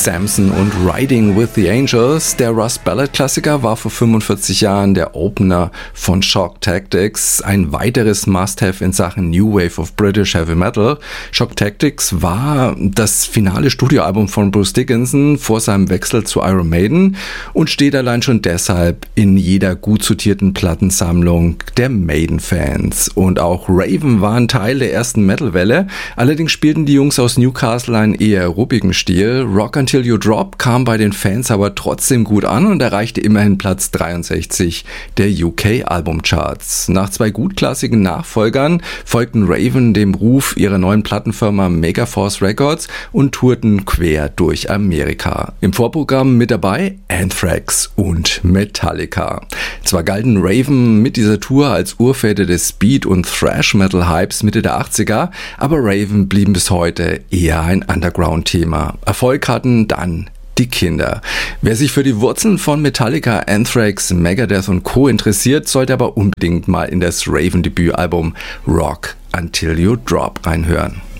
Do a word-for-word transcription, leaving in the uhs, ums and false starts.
Samson und Riding with the Angels. Der Rust Ballad Klassiker war vor fünfundvierzig Jahren der Opener von Shock Tactics, ein weiteres Must-Have in Sachen New Wave of British Heavy Metal. Shock Tactics war das finale Studioalbum von Bruce Dickinson vor seinem Wechsel zu Iron Maiden und steht allein schon deshalb in jeder gut sortierten Plattensammlung der Maiden-Fans. Und auch Raven waren Teil der ersten Metal-Welle, allerdings spielten die Jungs aus Newcastle einen eher ruppigen Stil. Rock Until You Drop kam bei den Fans aber trotzdem gut an und erreichte immerhin Platz dreiundsechzig der U K-Albumcharts. Nach zwei gutklassigen Nachfolgern folgten Raven dem Ruf ihrer neuen Plattenfirma Megaforce Records und tourten quer durch Amerika. Im Vorprogramm mit dabei Anthrax und Metallica. Zwar galten Raven mit dieser Tour als Urväter des Speed- und Thrash-Metal-Hypes Mitte der achtziger, aber Raven blieben bis heute eher ein Underground-Thema. Erfolg hatten dann die Kinder. Wer sich für die Wurzeln von Metallica, Anthrax, Megadeth und Co. interessiert, sollte aber unbedingt mal in das Raven-Debütalbum Rock Until You Drop reinhören.